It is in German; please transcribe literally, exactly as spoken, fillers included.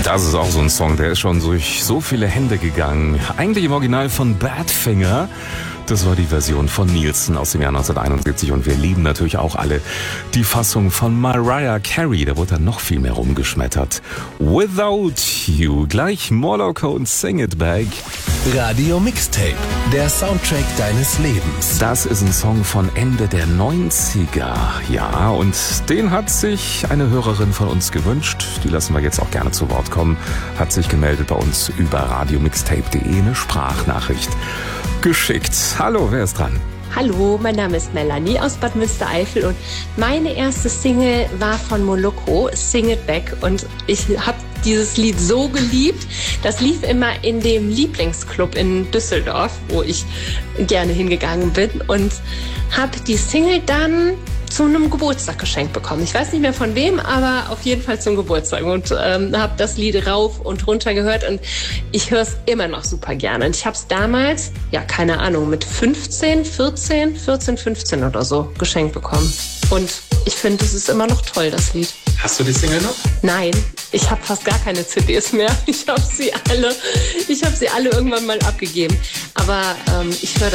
Das ist auch so ein Song, der ist schon durch so viele Hände gegangen. Eigentlich im Original von Badfinger. Das war die Version von Nielsen aus dem Jahr neunzehnhunderteinundsiebzig und wir lieben natürlich auch alle die Fassung von Mariah Carey. Da wurde dann noch viel mehr rumgeschmettert. Without You. Gleich Moloko und Sing It Back. Radio Mixtape, der Soundtrack deines Lebens. Das ist ein Song von Ende der neunziger. Ja, und den hat sich eine Hörerin von uns gewünscht. Die lassen wir jetzt auch gerne zu Wort kommen. Hat sich gemeldet bei uns über radiomixtape punkt de, eine Sprachnachricht geschickt. Hallo, wer ist dran? Hallo, mein Name ist Melanie aus Bad Münstereifel und meine erste Single war von Moloko, Sing It Back, und ich habe dieses Lied so geliebt. Das lief immer in dem Lieblingsclub in Düsseldorf, wo ich gerne hingegangen bin, und habe die Single dann zu einem Geburtstag geschenkt bekommen. Ich weiß nicht mehr von wem, aber auf jeden Fall zum Geburtstag, und ähm, habe das Lied rauf und runter gehört und ich höre es immer noch super gerne. Und ich habe es damals, ja keine Ahnung, mit fünfzehn, vierzehn, vierzehn, fünfzehn oder so geschenkt bekommen. Und ich finde, es ist immer noch toll, das Lied. Hast du die Single noch? Nein, ich habe fast gar keine C Ds mehr. Ich habe sie alle, ich habe sie alle irgendwann mal abgegeben. Aber ähm, ich höre